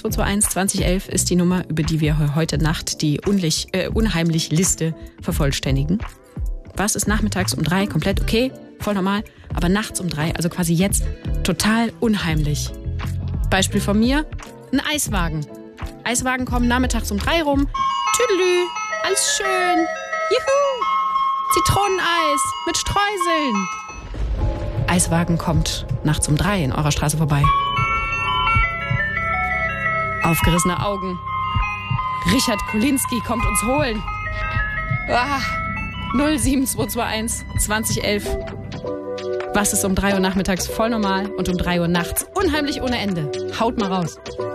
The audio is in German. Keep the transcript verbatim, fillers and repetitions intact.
zwei zwei eins zwanzig elf ist die Nummer, über die wir heute Nacht die unlich, äh, unheimlich Liste vervollständigen. Was ist nachmittags um drei komplett okay, voll normal, aber nachts um drei, also quasi jetzt, total unheimlich. Beispiel von mir, ein Eiswagen. Eiswagen kommen nachmittags um drei rum. Tüdelü, alles schön. Juhu! Zitroneneis mit Streuseln. Eiswagen kommt nachts um drei in eurer Straße vorbei. Aufgerissene Augen. Richard Kolinski kommt uns holen. Ah, null sieben zwei zwei eins zwanzig elf. Was ist um drei Uhr nachmittags voll normal und um drei Uhr nachts unheimlich ohne Ende? Haut mal raus.